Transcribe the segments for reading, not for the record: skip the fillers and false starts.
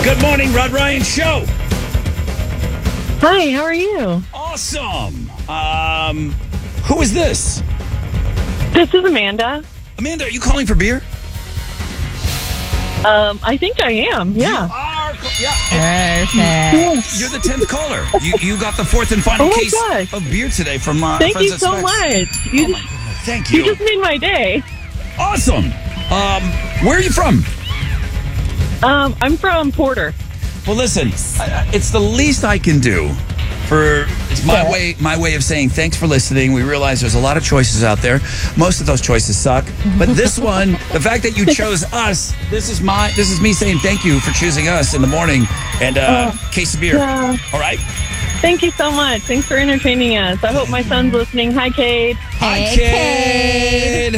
Good morning, Rod Ryan Show. Hi, how are you? Awesome. Who is this? This is Amanda. Amanda, are you calling for beer? I think I am, yeah. You are. Yeah. Perfect. You're the 10th caller. You got the fourth and final Oh my case gosh. of beer today from Thank Friends you at so Specs. much. Oh my God. Thank you. You just made my day. Awesome. Where are you from? I'm from Porter. Well, listen, it's the least I can do. It's my way of saying thanks for listening. We realize there's a lot of choices out there. Most of those choices suck, but this one, the fact that you chose us, this is me saying thank you for choosing us in the morning and case of beer. Yeah. All right. Thank you so much. Thanks for entertaining us. I hope my son's listening. Hi, Cade. Hi, kid.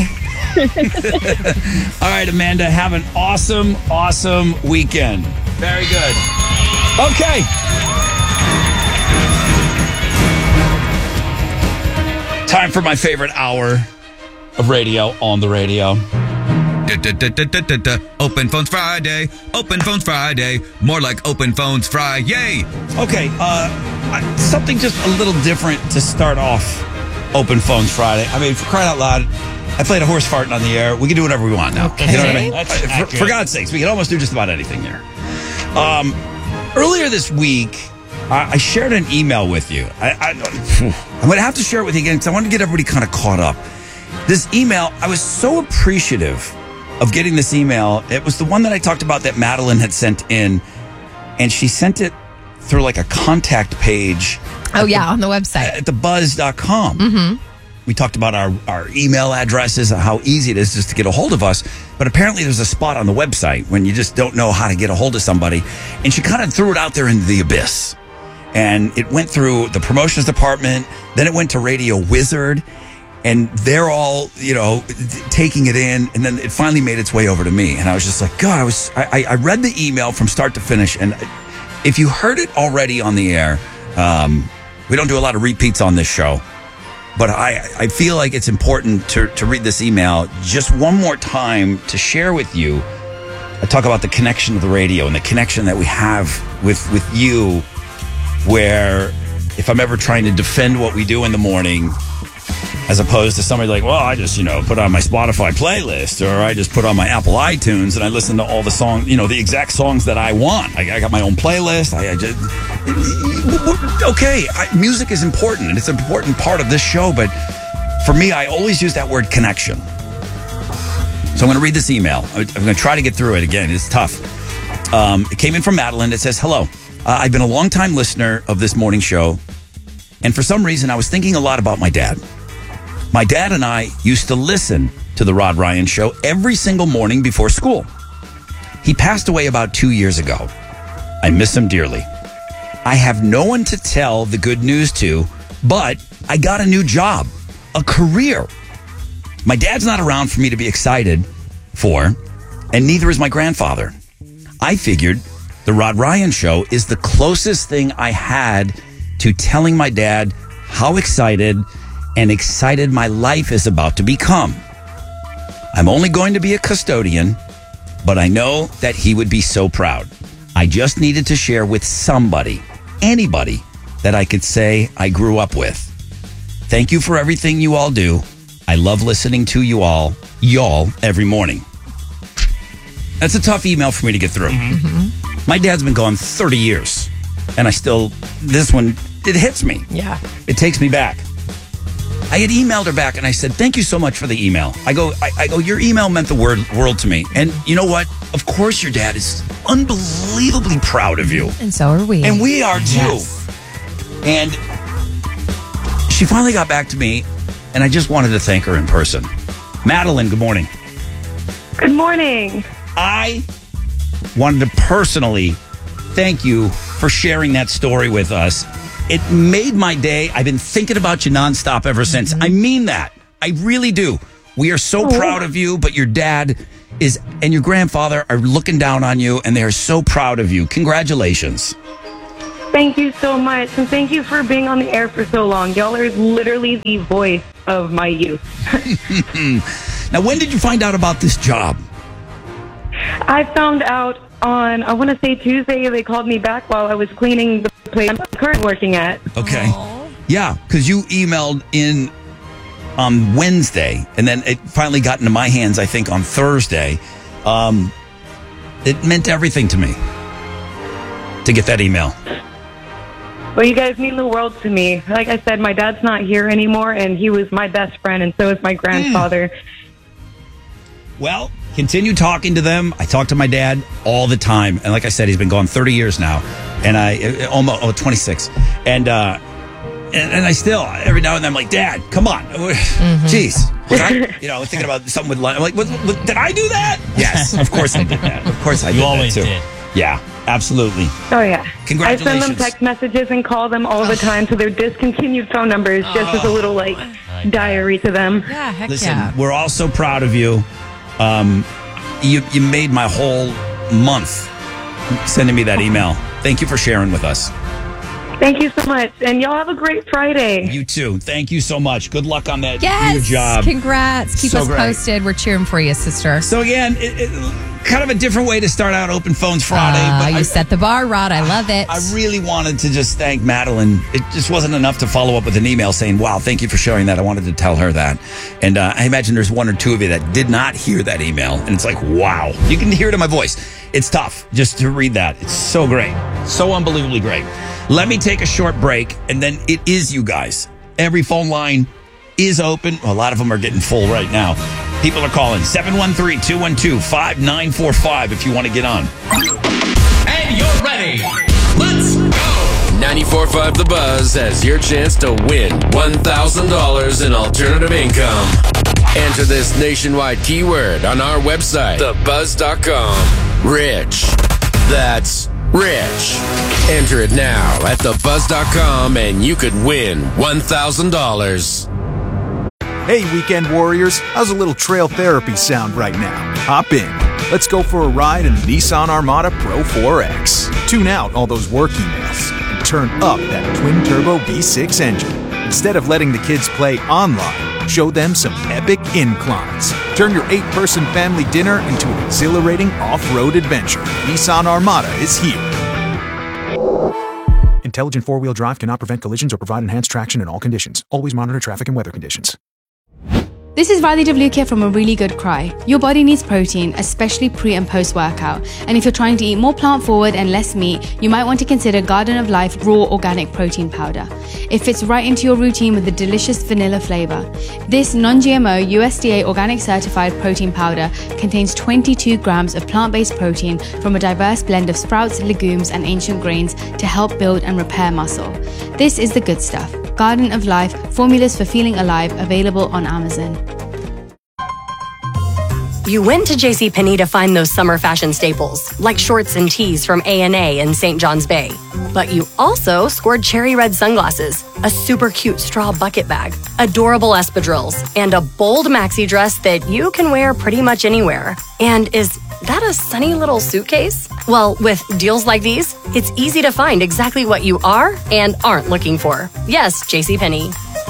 All right, Amanda, have an awesome weekend. Very good. Okay. Time for my favorite hour of radio on the radio. Open Phones Friday. Open Phones Friday. More like Open Phones Friday. Okay, something just a little different to start off Open Phones Friday. I mean, for crying out loud, I played a horse farting on the air. We can do whatever we want now. Okay. You know what I mean? That's For God's sakes, we can almost do just about anything there. Earlier this week, I shared an email with you. I'm going to have to share it with you again because I want to get everybody kind of caught up. This email, I was so appreciative of getting this email. It was the one that I talked about that Madeline had sent in, and she sent it through like a contact page. Oh, yeah, on the website. At thebuzz.com. Mm-hmm. We talked about our email addresses, how easy it is just to get a hold of us. But apparently there's a spot on the website when you just don't know how to get a hold of somebody. And she kind of threw it out there into the abyss. And it went through the promotions department. Then it went to Radio Wizard. And they're all, taking it in. And then it finally made its way over to me. And I was just like, God, I read the email from start to finish. And if you heard it already on the air, we don't do a lot of repeats on this show. But I feel like it's important to read this email just one more time to share with you. I talk about the connection of the radio and the connection that we have with you, where if I'm ever trying to defend what we do in the morning, as opposed to somebody like, well, I just, put on my Spotify playlist, or I just put on my Apple iTunes and I listen to all the songs, the exact songs that I want. I got my own playlist. Music is important, and it's an important part of this show, but for me, I always use that word connection. So I'm going to read this email. I'm going to try to get through it again. It's tough. It came in from Madeline. It says, hello. I've been a long-time listener of this morning show, and for some reason, I was thinking a lot about my dad. My dad and I used to listen to the Rod Ryan Show every single morning before school. He passed away about 2 years ago. I miss him dearly. I have no one to tell the good news to, but I got a new job, a career. My dad's not around for me to be excited for, and neither is my grandfather. I figured the Rod Ryan Show is the closest thing I had to telling my dad how excited my life is about to become. I'm only going to be a custodian, but I know that he would be so proud. I just needed to share with somebody, anybody, that I could say I grew up with. Thank you for everything you all do. I love listening to y'all every morning. That's a tough email for me to get through. Mm-hmm. My dad's been gone 30 years, and this one, it hits me. Yeah. It takes me back. I had emailed her back and I said, thank you so much for the email. I go, your email meant the world to me. And you know what? Of course your dad is unbelievably proud of you. And so are we. And we are too. Yes. And she finally got back to me, and I just wanted to thank her in person. Madeline, good morning. Good morning. I wanted to personally thank you for sharing that story with us. It made my day. I've been thinking about you nonstop ever since. I mean that. I really do. We are so proud of you, but your dad and your grandfather are looking down on you, and they are so proud of you. Congratulations. Thank you so much, and thank you for being on the air for so long. Y'all are literally the voice of my youth. Now, when did you find out about this job? I found out on, I want to say Tuesday, they called me back while I was cleaning the place I'm currently working at. Okay. Yeah, because you emailed in on Wednesday, and then it finally got into my hands, I think, on Thursday. It meant everything to me to get that email. Well, you guys mean the world to me. Like I said, my dad's not here anymore, and he was my best friend, and so is my grandfather. Well, continue talking to them. I talk to my dad all the time. And like I said, he's been gone 30 years now. And almost 26. And I still, every now and then, I'm like, Dad, come on. Jeez. Thinking about something with lunch. I'm like, what, did I do that? Yes, of course I did that. Of course I did that, too. You always did. Yeah, absolutely. Oh, yeah. Congratulations. I send them text messages and call them all the time, so their discontinued phone number is just as a little, diary to them. Yeah, heck Listen, we're all so proud of you. You made my whole month sending me that email. Thank you for sharing with us. Thank you so much. And y'all have a great Friday. You too. Thank you so much. Good luck on that Yes. new job. Congrats. Keep us posted. We're cheering for you, sister. So again, kind of a different way to start out Open Phones Friday. But you set the bar, Rod. I love it. I really wanted to just thank Madeline. It just wasn't enough to follow up with an email saying, wow, thank you for sharing that. I wanted to tell her that. And I imagine there's one or two of you that did not hear that email. And it's like, wow. You can hear it in my voice. It's tough just to read that. It's so great. So unbelievably great. Let me take a short break, and then it is you guys. Every phone line is open. Well, a lot of them are getting full right now. People are calling 713-212-5945 if you want to get on. And you're ready. Let's go. 94.5 The Buzz has your chance to win $1,000 in alternative income. Enter this nationwide keyword on our website, thebuzz.com. Rich. That's Rich. Enter it now at thebuzz.com and you could win $1,000. Hey, weekend warriors, how's a little trail therapy sound right now? Hop in. Let's go for a ride in the Nissan Armada Pro 4X. Tune out all those work emails and turn up that twin-turbo V6 engine. Instead of letting the kids play online, show them some epic inclines. Turn your 8-person family dinner into an exhilarating off-road adventure. Nissan Armada is here. Intelligent four-wheel drive cannot prevent collisions or provide enhanced traction in all conditions. Always monitor traffic and weather conditions. This is Riley Davlukia from A Really Good Cry. Your body needs protein, especially pre and post workout. And if you're trying to eat more plant forward and less meat, you might want to consider Garden of Life Raw Organic Protein Powder. It fits right into your routine with a delicious vanilla flavor. This non-GMO USDA organic certified protein powder contains 22 grams of plant-based protein from a diverse blend of sprouts, legumes, and ancient grains to help build and repair muscle. This is the good stuff. Garden of Life, formulas for feeling alive, available on Amazon. You went to JCPenney to find those summer fashion staples, like shorts and tees from A&A in St. John's Bay. But you also scored cherry red sunglasses, a super cute straw bucket bag, adorable espadrilles, and a bold maxi dress that you can wear pretty much anywhere. And is that a sunny little suitcase? Well, with deals like these, it's easy to find exactly what you are and aren't looking for. Yes, JCPenney.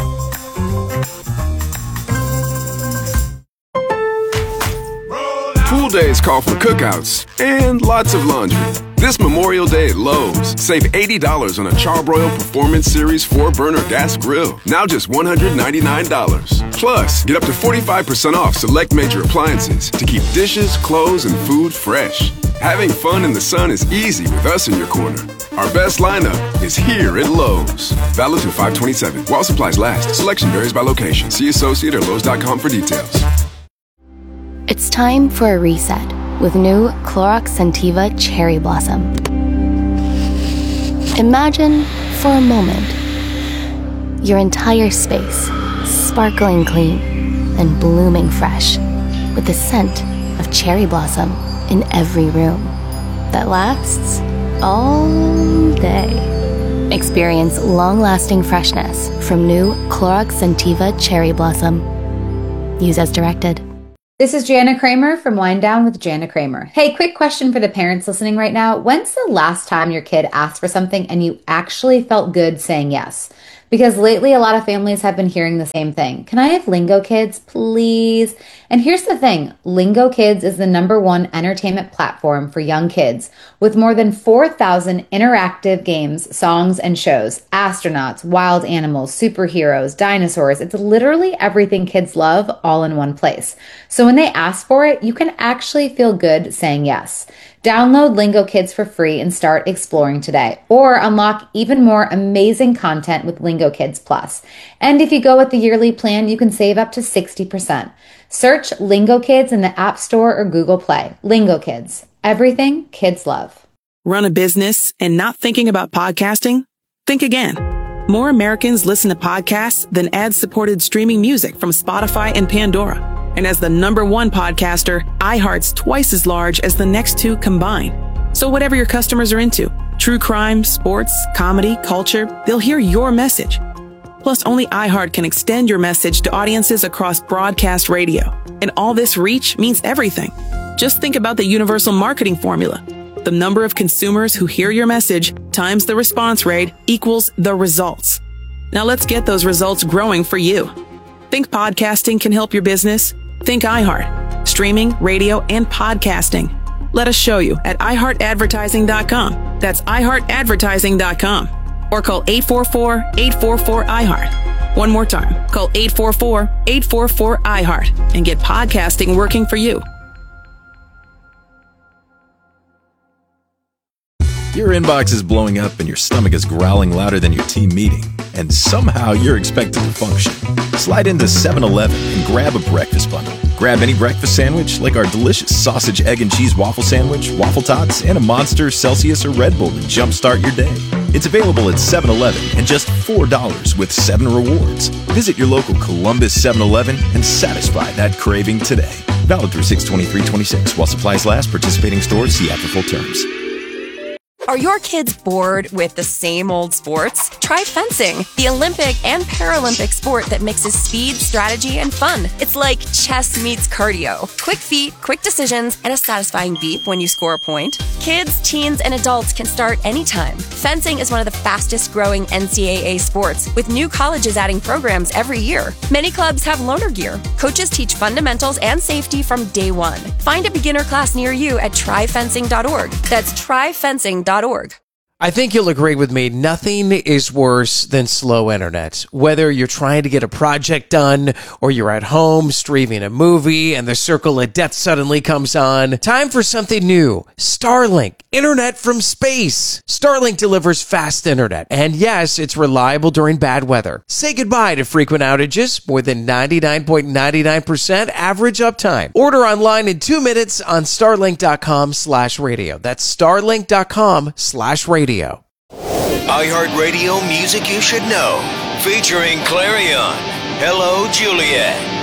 Pool days call for cookouts and lots of laundry. This Memorial Day at Lowe's, save $80 on a Charbroil Performance Series 4-burner gas grill. Now just $199. Plus, get up to 45% off select major appliances to keep dishes, clothes, and food fresh. Having fun in the sun is easy with us in your corner. Our best lineup is here at Lowe's. Valid through 5/27. While supplies last. Selection varies by location. See associate or Lowe's.com for details. It's time for a reset with new Clorox Scentiva Cherry Blossom. Imagine, for a moment, your entire space sparkling clean and blooming fresh with the scent of cherry blossom in every room that lasts all day. Experience long-lasting freshness from new Clorox Scentiva Cherry Blossom. Use as directed. This is Jana Kramer from Wind Down with Jana Kramer. Hey, quick question for the parents listening right now. When's the last time your kid asked for something and you actually felt good saying yes? Because lately, a lot of families have been hearing the same thing. Can I have Lingo Kids, please? And here's the thing. Lingo Kids is the #1 entertainment platform for young kids with more than 4,000 interactive games, songs, and shows. Astronauts, wild animals, superheroes, dinosaurs. It's literally everything kids love all in one place. So when they ask for it, you can actually feel good saying yes. Download Lingo Kids for free and start exploring today, or unlock even more amazing content with Lingo Kids Plus. And if you go with the yearly plan, you can save up to 60%. Search Lingo Kids in the App Store or Google Play. Lingo Kids, everything kids love. Run a business and not thinking about podcasting? Think again. More Americans listen to podcasts than ad-supported streaming music from Spotify and Pandora. And as the #1 podcaster, iHeart's twice as large as the next two combined. So whatever your customers are into, true crime, sports, comedy, culture, they'll hear your message. Plus, only iHeart can extend your message to audiences across broadcast radio. And all this reach means everything. Just think about the universal marketing formula. The number of consumers who hear your message times the response rate equals the results. Now let's get those results growing for you. Think podcasting can help your business? Think iHeart. Streaming, radio, and podcasting. Let us show you at iHeartAdvertising.com. That's iHeartAdvertising.com. Or call 844-844-iHeart. One more time. Call 844-844-iHeart and get podcasting working for you. Your inbox is blowing up and your stomach is growling louder than your team meeting, and somehow you're expected to function. Slide into 7-Eleven and grab a breakfast bundle. Grab any breakfast sandwich like our delicious sausage, egg, and cheese waffle sandwich, waffle tots, and a Monster, Celsius, or Red Bull to jumpstart your day. It's available at 7-Eleven and just $4 with 7 rewards. Visit your local Columbus 7-Eleven and satisfy that craving today. Valid through 6/23/26 while supplies last. Participating stores see app for full terms. Are your kids bored with the same old sports? Try fencing, the Olympic and Paralympic sport that mixes speed, strategy, and fun. It's like chess meets cardio. Quick feet, quick decisions, and a satisfying beep when you score a point. Kids, teens, and adults can start anytime. Fencing is one of the fastest growing NCAA sports, with new colleges adding programs every year. Many clubs have loaner gear. Coaches teach fundamentals and safety from day one. Find a beginner class near you at tryfencing.org. That's tryfencing.org. I think you'll agree with me. Nothing is worse than slow internet. Whether you're trying to get a project done or you're at home streaming a movie and the circle of death suddenly comes on. Time for something new. Starlink. Internet from space. Starlink delivers fast internet. And yes, it's reliable during bad weather. Say goodbye to frequent outages. More than 99.99% average uptime. Order online in 2 minutes on starlink.com/radio. That's starlink.com/radio. iHeartRadio Music You Should Know, featuring Clarion. Hello, Juliet.